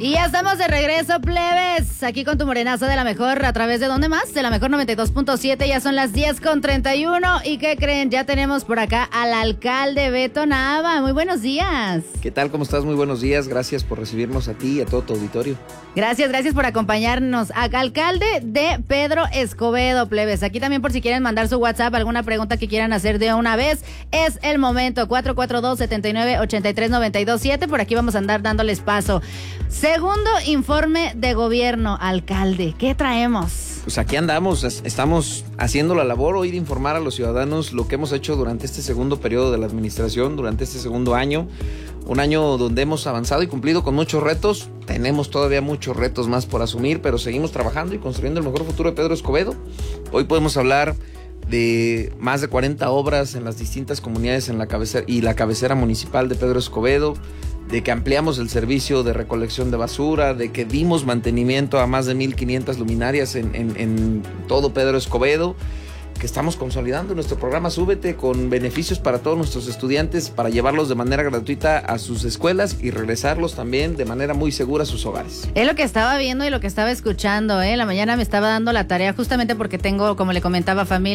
Y ya estamos de regreso, plebes, aquí con tu morenazo de la mejor, a través de ¿dónde más? De la mejor 92.7, ya son las 10:31. ¿Y qué creen? Ya tenemos por acá al alcalde Beto Nava. Muy buenos días. ¿Qué tal? ¿Cómo estás? Muy buenos días. Gracias por recibirnos a ti y a todo tu auditorio. Gracias por acompañarnos. Alcalde de Pedro Escobedo, plebes. Aquí también por si quieren mandar su WhatsApp, alguna pregunta que quieran hacer de una vez, es el momento. 442-79-83-92-7. Por aquí vamos a andar dándoles paso. Segundo informe de gobierno, alcalde. ¿Qué traemos? Pues aquí andamos, estamos haciendo la labor hoy de informar a los ciudadanos lo que hemos hecho durante este segundo periodo de la administración, durante este segundo año. Un año donde hemos avanzado y cumplido con muchos retos. Tenemos todavía muchos retos más por asumir, pero seguimos trabajando y construyendo el mejor futuro de Pedro Escobedo. Hoy podemos hablar de más de 40 obras en las distintas comunidades en la cabecera municipal de Pedro Escobedo, de que ampliamos el servicio de recolección de basura, de que dimos mantenimiento a más de 1,500 luminarias en todo Pedro Escobedo, que estamos consolidando nuestro programa Súbete con beneficios para todos nuestros estudiantes para llevarlos de manera gratuita a sus escuelas y regresarlos también de manera muy segura a sus hogares. Es lo que estaba viendo y lo que estaba escuchando, La mañana me estaba dando la tarea justamente porque tengo, como le comentaba, familia